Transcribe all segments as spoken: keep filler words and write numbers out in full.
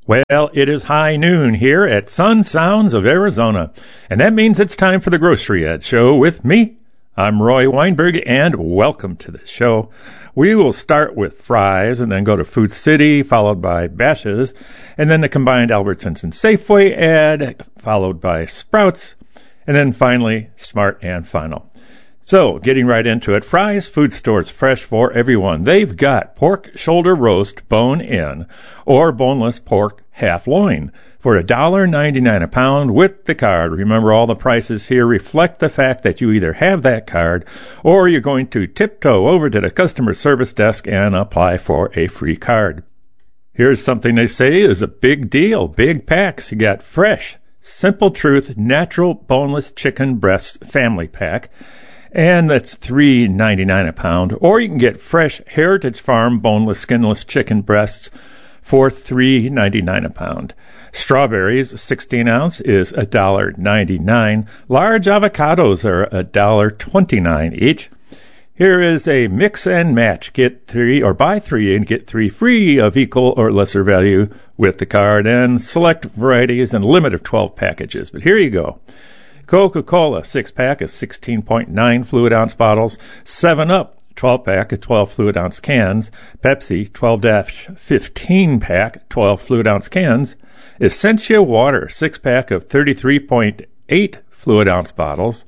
Well, it is high noon here at Sun Sounds of Arizona, and that means it's time for the Grocery Ed Show with me. I'm Roy Weinberg, and welcome to the show. We will start with Fry's and then go to Food City, followed by Bashas', and then the combined Albertsons and Safeway ad, followed by Sprouts, and then finally Smart and Final. So, getting right into it, Fry's Food Store's fresh for everyone. They've got pork shoulder roast bone-in or boneless pork half loin for one dollar ninety-nine a pound with the card. Remember, all the prices here reflect the fact that you either have that card or you're going to tiptoe over to the customer service desk and apply for a free card. Here's something they say is a big deal, big packs. You got fresh, Simple Truth, natural boneless chicken breasts family pack. And that's three dollars and ninety-nine cents a pound. Or you can get fresh Heritage Farm boneless, skinless chicken breasts for three dollars and ninety-nine cents a pound. Strawberries, sixteen ounce, is one dollar and ninety-nine cents. Large avocados are one dollar and twenty-nine cents each. Here is a mix and match. Get three or buy three and get three free of equal or lesser value with the card, and select varieties and a limit of twelve packages. But here you go. Coca-Cola, six-pack of sixteen point nine fluid ounce bottles. seven up, twelve-pack of twelve fluid ounce cans. Pepsi, twelve fifteen pack, twelve fluid ounce cans. Essentia Water, six-pack of thirty-three point eight fluid ounce bottles.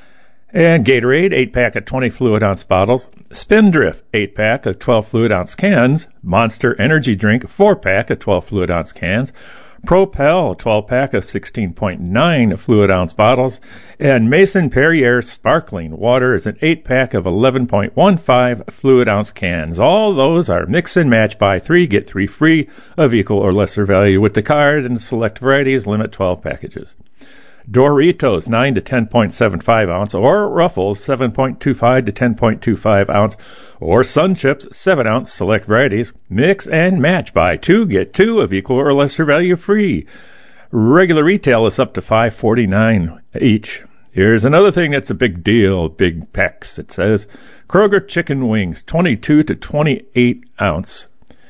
And Gatorade, eight-pack of twenty fluid ounce bottles. Spindrift, eight-pack of twelve fluid ounce cans. Monster Energy Drink, four-pack of twelve fluid ounce cans. Propel, twelve-pack of sixteen point nine fluid ounce bottles, and Mason Perrier Sparkling Water is an eight-pack of eleven point one five fluid ounce cans. All those are mix and match, buy three, get three free of equal or lesser value with the card, and select varieties, limit twelve packages. Doritos, nine to ten point seven five ounce, or Ruffles, seven point two five to ten point two five ounce, or Sun Chips, seven ounce, select varieties, mix and match, buy two, get two of equal or lesser value free. Regular retail is up to five forty-nine each. Here's another thing that's a big deal, big packs. It says Kroger chicken wings, twenty-two to twenty-eight ounce,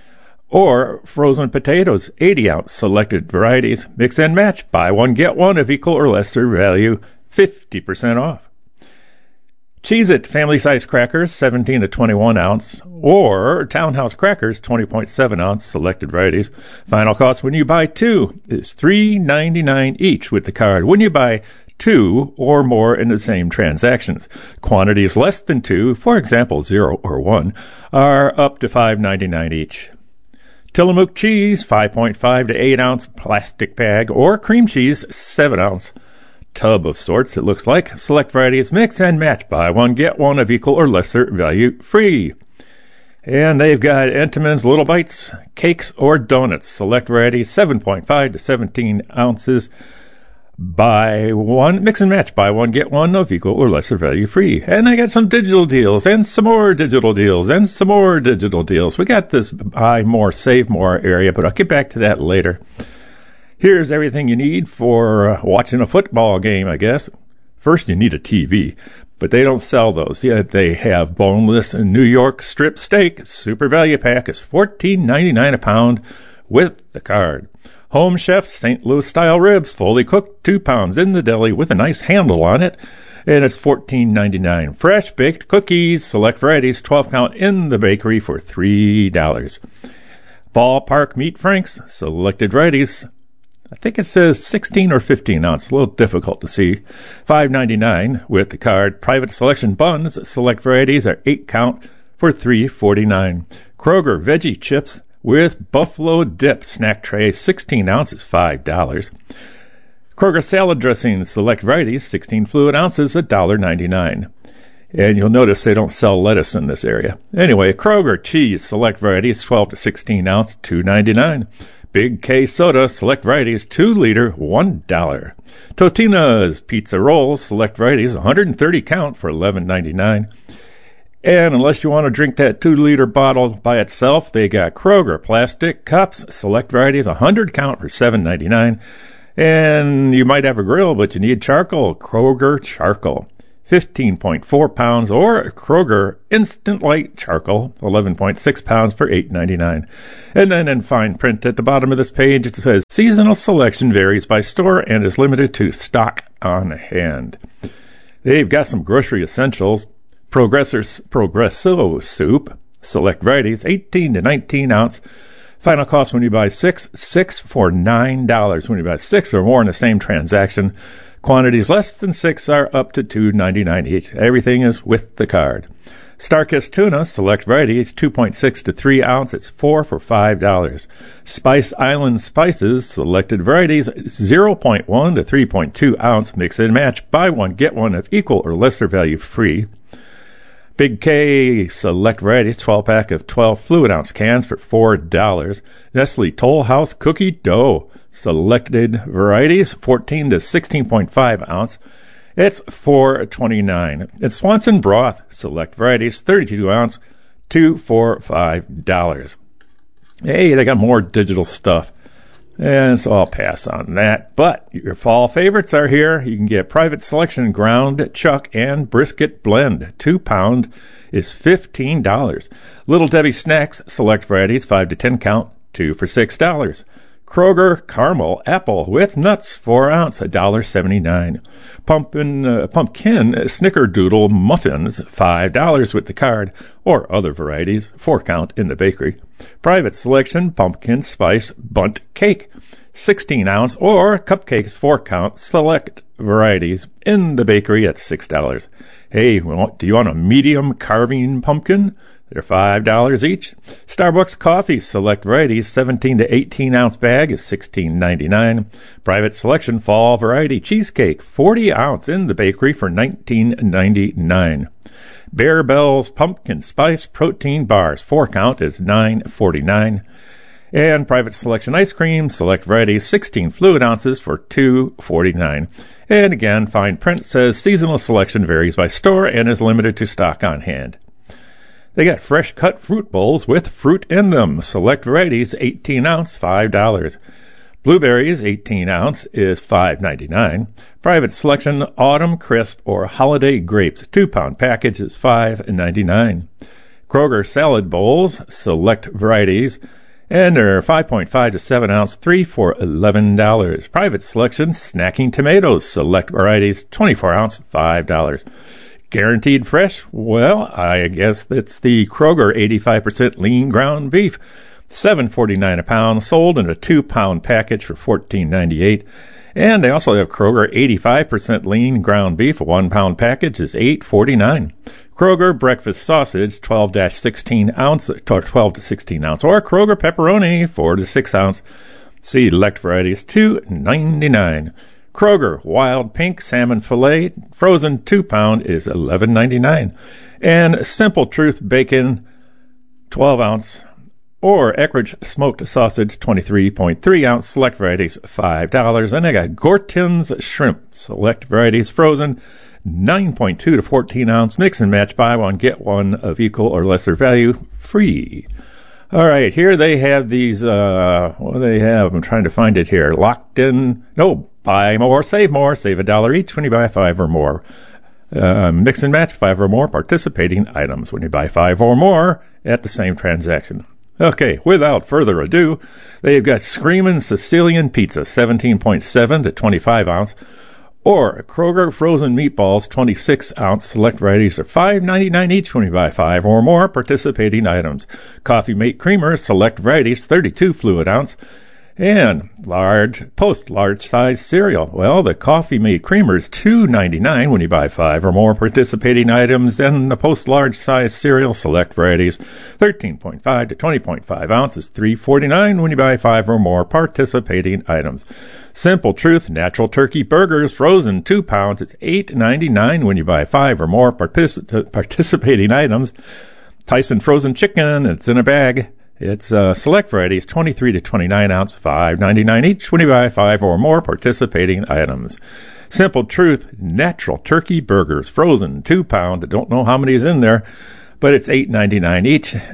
or frozen potatoes, eighty ounce, selected varieties, mix and match, buy one, get one of equal or lesser value, fifty percent off. Cheez-It family-size crackers, seventeen to twenty-one ounce, or Townhouse crackers, twenty point seven ounce, selected varieties. Final cost when you buy two is three dollars and ninety-nine cents each with the card when you buy two or more in the same transactions. Quantities less than two, for example, zero or one, are up to five dollars and ninety-nine cents each. Tillamook cheese, five point five to eight ounce plastic bag, or cream cheese, seven ounce. Tub of sorts, it looks like. Select varieties, mix and match, buy one, get one of equal or lesser value free. And they've got Entenmann's Little Bites, cakes or donuts. Select varieties, seven point five to seventeen ounces. Buy one, mix and match, buy one, get one of equal or lesser value free. And I got some digital deals and some more digital deals and some more digital deals. We got this buy more, save more area, but I'll get back to that later. Here's everything you need for uh, watching a football game, I guess. First, you need a T V, but they don't sell those. Yeah, they have boneless New York strip steak. Super value pack is fourteen ninety-nine a pound with the card. Home Chef's Saint Louis style ribs, fully cooked, two pounds in the deli with a nice handle on it, and it's fourteen ninety-nine. Fresh baked cookies, select varieties, twelve count in the bakery for three dollars. Ballpark Meat Franks, selected varieties. I think it says sixteen or fifteen ounce, a little difficult to see. five ninety-nine with the card. Private Selection buns, select varieties are eight count for three forty-nine. Kroger veggie chips with buffalo dip snack tray, sixteen ounces, five dollars. Kroger salad dressing, select varieties, sixteen fluid ounces, one dollar ninety-nine. And you'll notice they don't sell lettuce in this area. Anyway, Kroger cheese, select varieties, twelve to sixteen ounce, two ninety-nine. Big K soda, select varieties, two liter, one dollar. Totino's pizza rolls, select varieties, one hundred thirty count for eleven ninety-nine. And unless you want to drink that two liter bottle by itself, they got Kroger plastic cups, select varieties, one hundred count for seven ninety-nine. And you might have a grill, but you need charcoal. Kroger charcoal, fifteen point four pounds, or Kroger Instant Light Charcoal, eleven point six pounds for eight ninety-nine. And then in fine print at the bottom of this page, it says seasonal selection varies by store and is limited to stock on hand. They've got some grocery essentials. Progressor, Progresso soup, select varieties, eighteen to nineteen ounce. Final cost when you buy six, six for nine dollars. When you buy six or more in the same transaction, quantities less than six are up to two ninety-nine each. Everything is with the card. Starkist tuna, select varieties, two point six to three ounce. It's four for five dollars. Spice Island spices, selected varieties, zero point one to three point two ounce. Mix and match. Buy one, get one of equal or lesser value free. Big K select varieties, twelve pack of twelve fluid ounce cans for four dollars. Nestle Toll House cookie dough, selected varieties, fourteen to sixteen point five ounce. It's four twenty-nine. It's Swanson broth, select varieties, thirty-two ounce, two for five dollars. Hey, they got more digital stuff. And so I'll pass on that. But your fall favorites are here. You can get Private Selection ground chuck and brisket blend. Two pound is fifteen dollars. Little Debbie Snacks, select varieties, five to ten count, two for six dollars. Kroger Caramel Apple with nuts, four ounce, one dollar and seventy-nine cents. Pumpkin, uh, pumpkin Snickerdoodle muffins, five dollars with the card, or other varieties, four count in the bakery. Private Selection pumpkin spice bundt cake, sixteen ounce, or cupcakes, four count, select varieties in the bakery at six dollars. Hey, do you want a medium carving pumpkin? They're five dollars each. Starbucks coffee, select varieties, seventeen to eighteen ounce bag is sixteen ninety-nine. Private Selection fall variety cheesecake, forty ounce in the bakery for nineteen ninety-nine. Bear Bell's pumpkin spice protein bars, four count is nine forty-nine. And Private Selection ice cream, select varieties, sixteen fluid ounces for two forty-nine. And again, fine print says seasonal selection varies by store and is limited to stock on hand. They got fresh cut fruit bowls with fruit in them. Select varieties, eighteen ounce, five dollars. Blueberries, eighteen ounce, is five ninety-nine. Private Selection autumn crisp or holiday grapes, two pound package is five ninety-nine. Kroger salad bowls, select varieties, and they're five point five to seven ounce, three for eleven dollars. Private Selection snacking tomatoes, select varieties, twenty-four ounce, five dollars. Guaranteed fresh? Well, I guess it's the Kroger eighty-five percent lean ground beef. seven forty-nine a pound, sold in a two pound package for fourteen ninety-eight. And they also have Kroger eighty-five percent lean ground beef. A one pound package is eight forty-nine. Kroger breakfast sausage, twelve to sixteen ounce, or twelve to sixteen ounce. Or Kroger pepperoni, four to six ounce. Select varieties, two ninety-nine. Kroger wild pink salmon fillet, frozen two pound is eleven ninety-nine. And Simple Truth bacon, twelve ounce, or Eckrich smoked sausage, twenty-three point three ounce, select varieties, five dollars. And I got Gorton's shrimp, select varieties, frozen, nine point two to fourteen ounce, mix and match, buy one, get one of equal or lesser value, free. All right, here they have these, uh, what do they have? I'm trying to find it here. Locked in, no, buy more, save more, save a dollar each when you buy five or more. Uh, mix and match, five or more participating items when you buy five or more at the same transaction. Okay, without further ado, they've got Screamin' Sicilian Pizza, seventeen point seven to twenty-five ounce, or Kroger frozen meatballs, twenty-six ounce. Select varieties are five ninety-nine each when you buy five or more participating items. Coffee Mate Creamer, select varieties, thirty-two fluid ounce. And large, post large size cereal. Well, the Coffee Mate Creamer is two ninety-nine when you buy five or more participating items. And the post large size cereal, select varieties, thirteen point five to twenty point five ounces, three forty-nine when you buy five or more participating items. Simple Truth natural turkey burgers, frozen two pounds, it's eight ninety-nine when you buy five or more particip- participating items. Tyson frozen chicken, it's in a bag. It's uh, select varieties, twenty-three to twenty-nine ounce, five ninety-nine each when you buy five or more participating items. Simple Truth natural turkey burgers, frozen two pound. I don't know how many is in there, but it's eight ninety-nine each.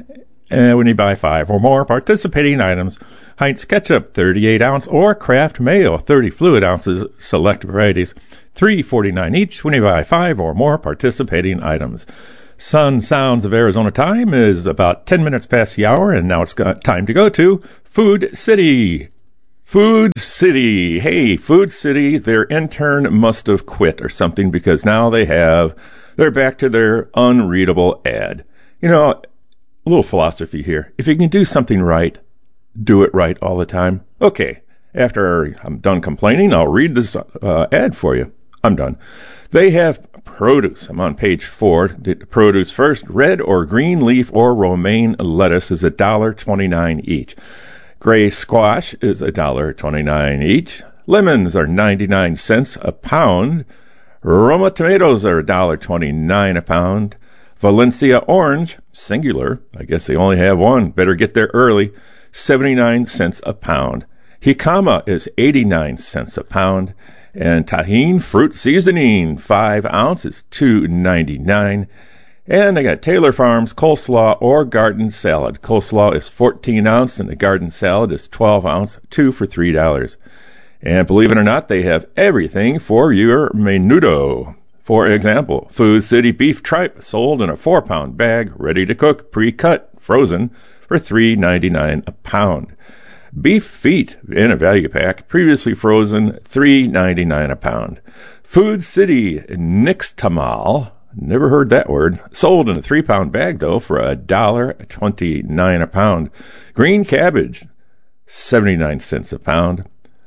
And when you buy five or more participating items, Heinz ketchup, thirty-eight ounce, or Kraft mayo, thirty fluid ounces, select varieties, three forty-nine each when you buy five or more participating items. Sun Sounds of Arizona time is about ten minutes past the hour, and now it's got time to go to Food City. Food City. Hey, Food City, their intern must have quit or something because now they have, they're back to their unreadable ad. You know, a little philosophy here. If you can do something right, do it right all the time. Okay, after I'm done complaining, I'll read this uh, ad for you. I'm done. They have produce. I'm on page four. The produce first. Red or green leaf or romaine lettuce is one dollar twenty-nine each. Gray squash is one dollar twenty-nine each. Lemons are ninety-nine cents a pound. Roma tomatoes are one dollar twenty-nine a pound. Valencia orange, singular, I guess they only have one, better get there early, seventy-nine cents a pound. Jicama is eighty-nine cents a pound. And Tajín fruit seasoning, five ounces, two ninety-nine. And I got Taylor Farms coleslaw or garden salad. Coleslaw is fourteen ounce and the garden salad is twelve ounce, two for three dollars. And believe it or not, they have everything for your menudo. For example, Food City beef tripe sold in a four pound bag, ready to cook, pre-cut, frozen for three ninety-nine a pound. Beef feet in a value pack, previously frozen, three ninety-nine a pound. Food City nixtamal, never heard that word, sold in a three pound bag though for one dollar twenty-nine a pound. Green cabbage, seventy-nine cents a pound.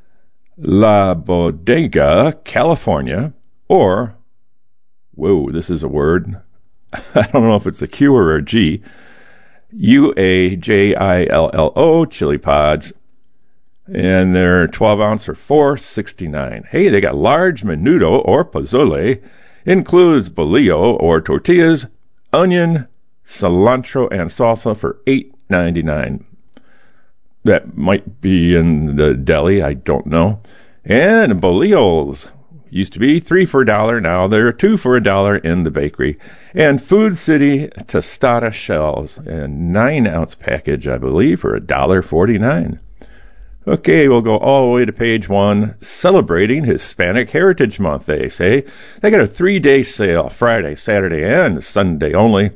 La Bodega, California, or, whoa, this is a word, I don't know if it's a Q or a G, U A J I L L O, chili pods, and they're twelve ounce for four sixty-nine. Hey, they got large menudo or pozole, includes bolillo or tortillas, onion, cilantro, and salsa for eight ninety-nine. That might be in the deli, I don't know. And bolillos used to be three for a dollar, now they're two for a dollar in the bakery. And Food City tostada shells, a nine ounce package, I believe, for one dollar forty-nine. Okay, we'll go all the way to page one, celebrating Hispanic Heritage Month, they say. They got a three-day sale, Friday, Saturday, and Sunday only.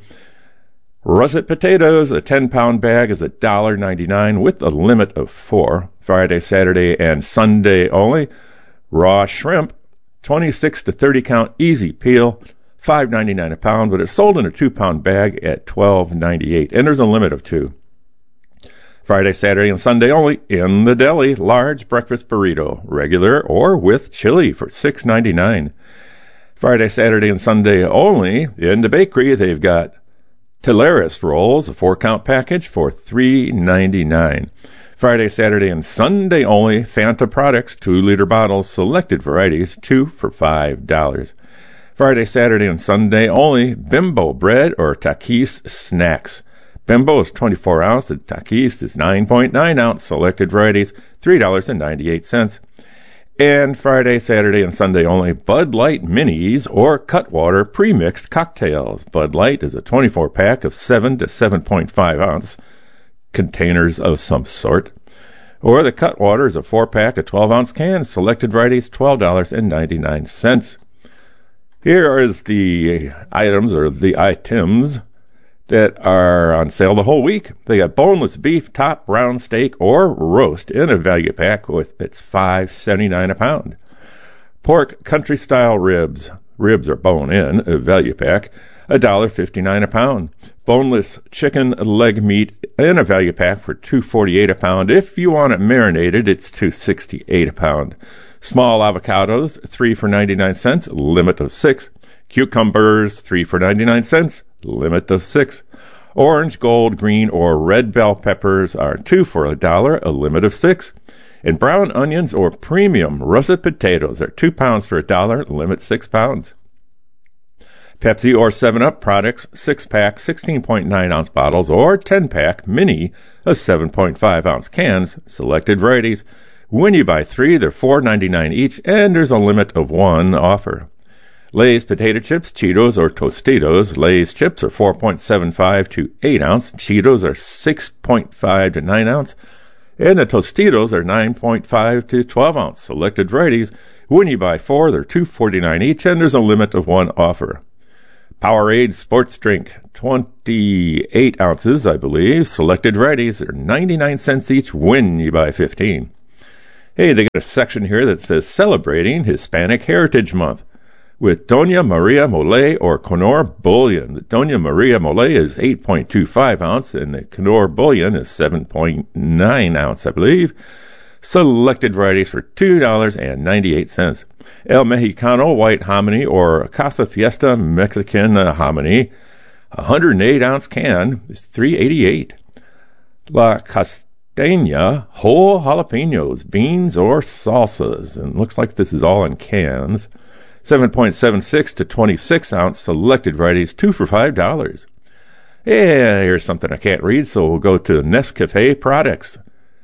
Russet potatoes, a ten pound bag is one dollar ninety-nine with a limit of four. Friday, Saturday, and Sunday only. Raw shrimp, twenty-six to thirty count, easy peel, five ninety-nine a pound, but it's sold in a two pound bag at twelve ninety-eight, and there's a limit of two. Friday, Saturday, and Sunday only in the deli, large breakfast burrito, regular or with chili for six ninety-nine. Friday, Saturday, and Sunday only in the bakery, they've got Teleris rolls, a four count package for three ninety-nine. Friday, Saturday, and Sunday only Fanta products, two liter bottles, selected varieties, two for five dollars. Friday, Saturday, and Sunday only Bimbo bread or Takis snacks. Bimbo is twenty-four ounce, and Takis is nine point nine ounce, selected varieties, three dollars and ninety-eight cents. And Friday, Saturday, and Sunday only Bud Light Minis or Cutwater pre-mixed cocktails. Bud Light is a twenty-four pack of seven to seven point five ounce containers of some sort. Or the Cutwater is a four pack of twelve ounce cans, selected varieties, twelve dollars and ninety-nine cents. Here is the items or the items that are on sale the whole week. They got boneless beef, top, round steak, or roast in a value pack with it's five seventy-nine a pound. Pork country style ribs, ribs are bone in a value pack, one dollar fifty-nine a pound. Boneless chicken leg meat in a value pack for two forty-eight a pound. If you want it marinated, it's two sixty-eight a pound. Small avocados, three for ninety-nine cents, limit of six. Cucumbers, three for ninety-nine cents, limit of six. Orange, gold, green, or red bell peppers are two for a dollar, a limit of six. And brown onions or premium russet potatoes are two pounds for a dollar, limit six pounds. Pepsi or seven up products, six pack, sixteen point nine ounce bottles, or ten pack mini of seven point five ounce cans, selected varieties. When you buy three, they're four ninety-nine each, and there's a limit of one offer. Lay's potato chips, Cheetos, or Tostitos. Lay's chips are four point seven five to eight ounce. Cheetos are six point five to nine ounce. And the Tostitos are nine point five to twelve ounce. Selected varieties. When you buy four, they're two forty-nine each, and there's a limit of one offer. Powerade sports drink, twenty-eight ounces, I believe. Selected varieties are ninety-nine cents each when you buy fifteen. Hey, they got a section here that says Celebrating Hispanic Heritage Month with Doña Maria Mole or Knorr Bullion. The Doña Maria Mole is eight point two five ounce, and the Knorr Bullion is seven point nine ounce, I believe. Selected varieties for two dollars and ninety-eight cents. El Mexicano White Hominy or Casa Fiesta Mexican Hominy, one hundred eight ounce can is three dollars and eighty-eight cents. La Costeña Whole Jalapenos, Beans, or Salsas. And looks like this is all in cans. seven point seven six to twenty-six ounce. Selected varieties, two for five dollars. Yeah, here's something I can't read, so we'll go to Nescafe products.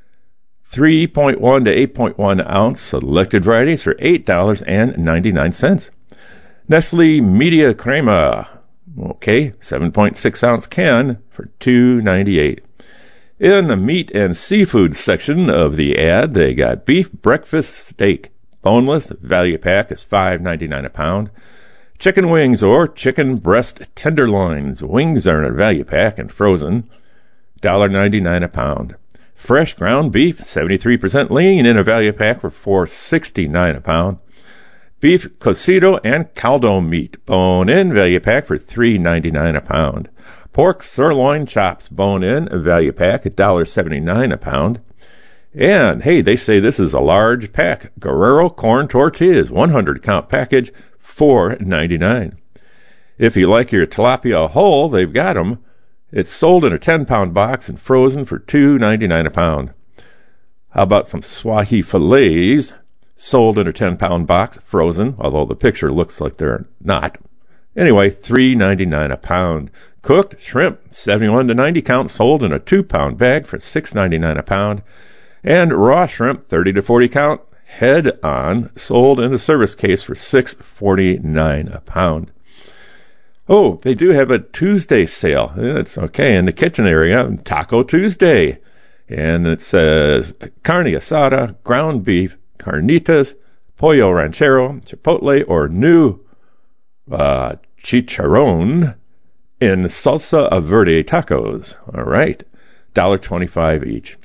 three point one to eight point one ounce. Selected varieties for eight dollars and ninety-nine cents. Nestle Media Crema, okay, seven point six ounce can for two dollars and ninety-eight cents. In the meat and seafood section of the ad, they got beef breakfast steak, boneless, value pack is five dollars and ninety-nine cents a pound. Chicken wings or chicken breast tenderloins, wings are in a value pack and frozen, one dollar and ninety-nine cents a pound. Fresh ground beef, seventy-three percent lean, in a value pack for four dollars and sixty-nine cents a pound. Beef cocido and caldo meat, bone-in, value pack for three dollars and ninety-nine cents a pound. Pork sirloin chops, bone-in, value pack, one dollar and seventy-nine cents a pound. And, hey, they say this is a large pack. Guerrero corn tortillas, one hundred count package, four dollars and ninety-nine cents. If you like your tilapia whole, they've got them. It's sold in a ten pound box and frozen for two dollars and ninety-nine cents a pound. How about some Swahi fillets, sold in a ten pound box, frozen, although the picture looks like they're not. Anyway, three dollars and ninety-nine cents a pound. Cooked shrimp, seventy-one to ninety count, sold in a two pound bag for six dollars and ninety-nine cents a pound. And raw shrimp, thirty to forty count, head on, sold in a service case for six dollars and forty-nine cents a pound. Oh, they do have a Tuesday sale. It's okay in the kitchen area, Taco Tuesday. And it says carne asada, ground beef, carnitas, pollo ranchero, chipotle, or new uh, chicharron in salsa verde tacos. All right, one dollar and twenty-five cents each.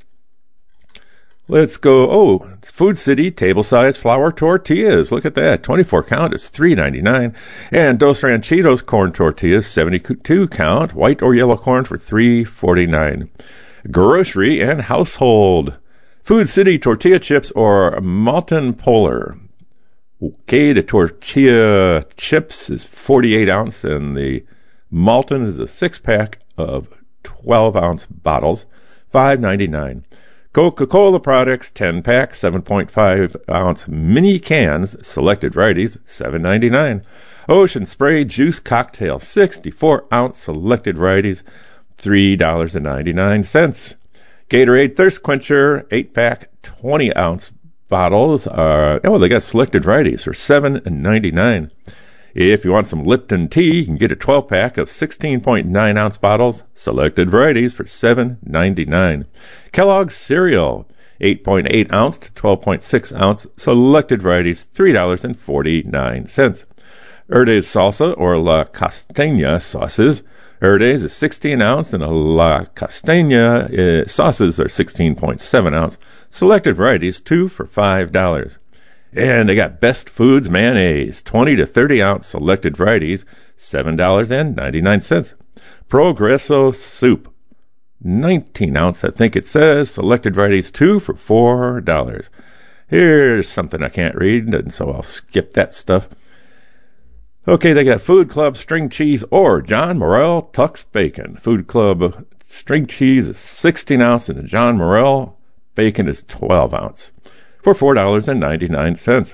Let's go. Oh, it's Food City table-size flour tortillas. Look at that. twenty-four count is three dollars and ninety-nine cents. And Dos Ranchitos corn tortillas, seventy-two count, white or yellow corn for three dollars and forty-nine cents. Grocery and household. Food City tortilla chips or Malton Polar. Okay, the tortilla chips is forty-eight ounce, and the Malton is a six-pack of twelve ounce bottles, five dollars and ninety-nine cents. Coca-Cola products, ten pack, seven point five ounce mini cans, selected varieties, seven dollars and ninety-nine cents. Ocean Spray Juice Cocktail, sixty-four ounce, selected varieties, three dollars and ninety-nine cents. Gatorade Thirst Quencher, eight pack, twenty ounce bottles, are, oh, they got selected varieties for seven dollars and ninety-nine cents. If you want some Lipton tea, you can get a twelve pack of sixteen point nine ounce bottles, selected varieties for seven dollars and ninety-nine cents. Kellogg's cereal, eight point eight ounce to twelve point six ounce, selected varieties, three dollars and forty-nine cents. Erde's salsa or La Costeña sauces. Erde's is sixteen ounce and a La Costeña uh, sauces are sixteen point seven ounce, selected varieties, two for five dollars. And they got Best Foods mayonnaise, twenty to thirty ounce, selected varieties, seven dollars and ninety-nine cents. Progresso soup, nineteen ounce, I think it says, selected varieties, two for four dollars. Here's something I can't read, and so I'll skip that stuff. Okay, they got Food Club string cheese or John Morrell Tux bacon. Food Club string cheese is sixteen ounce, and the John Morrell bacon is twelve ounce. For four dollars and ninety-nine cents.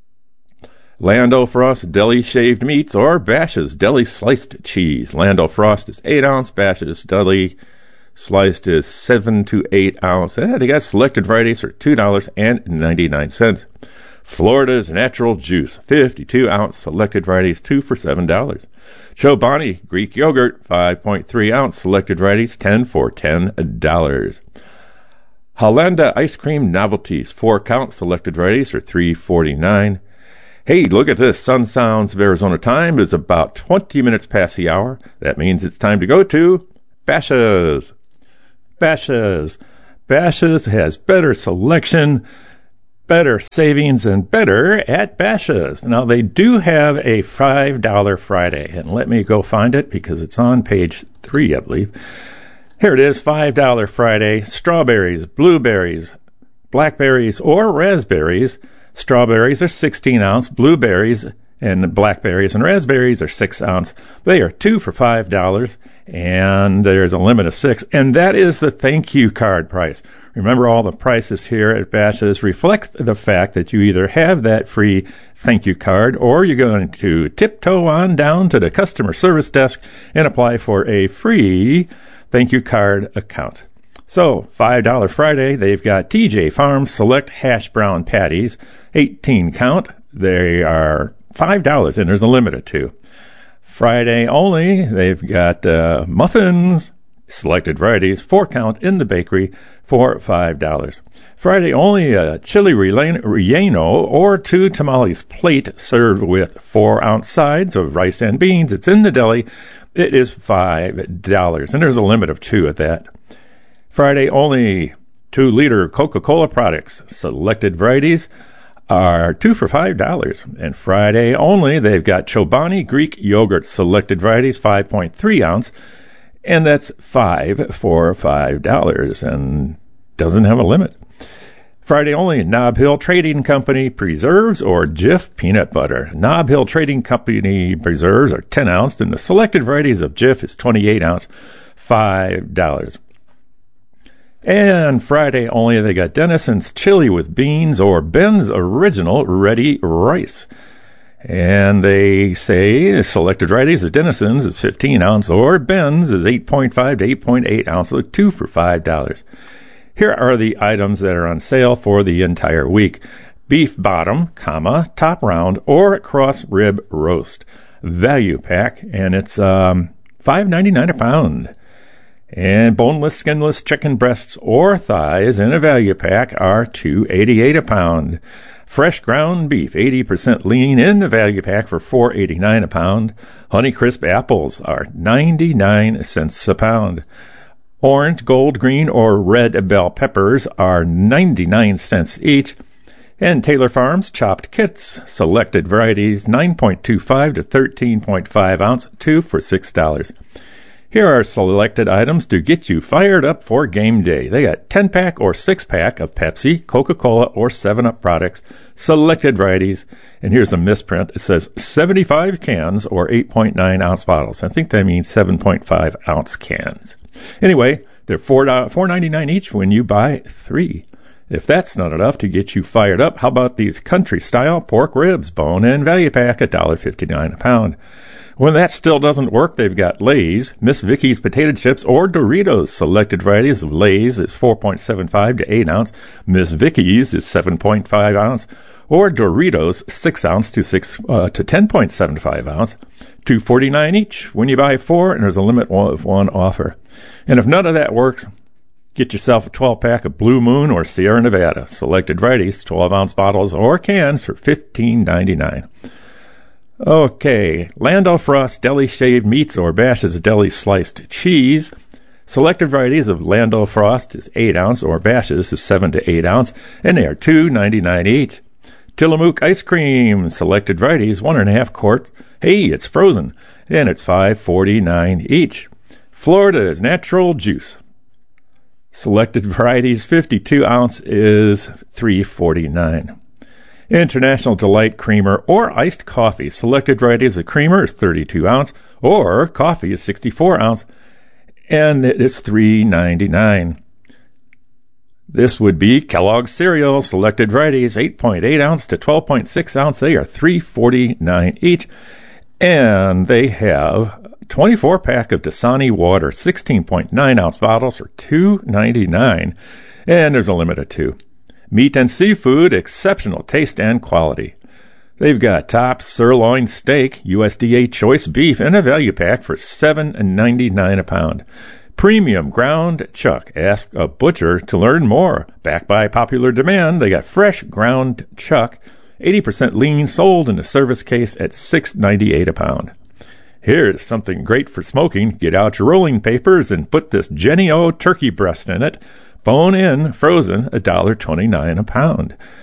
Lando Frost Deli Shaved Meats or Bash's Deli Sliced Cheese. Lando Frost is eight ounce, Bash's Deli Sliced is seven to eight ounce. And they got selected varieties for two dollars and ninety-nine cents. Florida's Natural Juice, fifty-two ounce selected varieties, two for seven dollars. Chobani Greek Yogurt, five point three ounce selected varieties, ten for ten dollars. Hollanda Ice Cream Novelties, four count selected varieties are three forty-nine. Hey, look at this. Sun Sounds of Arizona time is about twenty minutes past the hour. That means it's time to go to Bashas'. Bashas'. Bashas' has better selection, better savings, and better at Bashas'. Now, they do have a five dollar Friday, and let me go find it because it's on page three, I believe. Here it is, five dollar Friday. Strawberries, blueberries, blackberries, or raspberries. Strawberries are sixteen ounce, blueberries and blackberries and raspberries are six ounce. They are two for five dollars, and there's a limit of six, and that is the thank you card price. Remember, all the prices here at Bashas' reflect the fact that you either have that free thank you card or you're going to tiptoe on down to the customer service desk and apply for a free thank you card account. So, five dollar Friday, they've got T J Farms Select Hash Brown Patties, eighteen count. They are five dollars, and there's a limit of two. Friday only, they've got uh, muffins, selected varieties, four count in the bakery for five dollars. Friday only, a chili relleno or two tamales plate served with four ounce sides of rice and beans. It's in the deli. It is five dollars, and there's a limit of two at that. Friday only, two liter Coca-Cola products, selected varieties, are two for five dollars. And Friday only, they've got Chobani Greek Yogurt, selected varieties, five point three ounce, and that's five for five dollars, and doesn't have a limit. Friday only, Nob Hill Trading Company preserves or Jif peanut butter. Nob Hill Trading Company preserves are ten ounce, and the selected varieties of Jif is twenty-eight ounce, five dollars. And Friday only, they got Denison's chili with beans or Ben's Original Ready Rice. And they say the selected varieties of Denison's is fifteen ounce or Ben's is eight point five to eight point eight ounce, so two for five dollars. Here are the items that are on sale for the entire week. Beef bottom, comma, top round, or cross rib roast. Value pack, and it's um, five ninety-nine a pound. And boneless, skinless chicken breasts or thighs in a value pack are two eighty-eight a pound. Fresh ground beef, eighty percent lean in the value pack for four eighty-nine a pound. Honeycrisp apples are ninety-nine cents a pound. Orange, gold, green, or red bell peppers are ninety-nine cents each. And Taylor Farms chopped kits, selected varieties, nine point two five to thirteen point five ounce, two for six dollars. Here are selected items to get you fired up for game day. They got ten pack or six pack of Pepsi, Coca-Cola, or seven up products, selected varieties. And here's a misprint. It says seventy-five cans or eight point nine ounce bottles. I think that means seven point five ounce cans. Anyway, they're four ninety-nine each when you buy three. If that's not enough to get you fired up, how about these country-style pork ribs, bone and value pack, one dollar fifty-nine a pound. When that still doesn't work, they've got Lay's, Miss Vickie's potato chips, or Doritos. Selected varieties of Lay's is four point seven five to eight ounce. Miss Vickie's is seven point five ounce. Or Doritos, six ounce to six uh, to ten point seven five ounce. two forty-nine each when you buy four, and there's a limit of one offer. And if none of that works, get yourself a twelve pack of Blue Moon or Sierra Nevada. Selected varieties, twelve ounce bottles or cans for fifteen ninety-nine. Okay, Lando Frost Deli Shaved Meats or Bashas' Deli Sliced Cheese. Selected varieties of Lando Frost is eight ounce or Bashas' is seven to eight ounce, and they are two ninety-nine each. Tillamook Ice Cream. Selected varieties, one and a half quarts. Hey, it's frozen, and it's five forty-nine each. Florida's Natural Juice. Selected varieties, fifty-two ounce is three forty-nine. International Delight Creamer or Iced Coffee. Selected varieties of creamer is thirty-two ounce, or coffee is sixty-four ounce, and it's three ninety-nine. This would be Kellogg's cereal. Selected varieties, eight point eight ounce to twelve point six ounce. They are three forty-nine each, and they have twenty-four pack of Dasani water, sixteen point nine ounce bottles for two ninety-nine, and there's a limit of two. Meat and seafood, exceptional taste and quality. They've got top sirloin steak, U S D A choice beef in a value pack for seven ninety-nine a pound. Premium ground chuck. Ask a butcher to learn more. Backed by popular demand, they got fresh ground chuck, eighty percent lean, sold in a service case at six ninety-eight a pound. Here's something great for smoking. Get out your rolling papers and put this Jennie-O turkey breast in it. Bone in, frozen, one dollar twenty-nine a pound.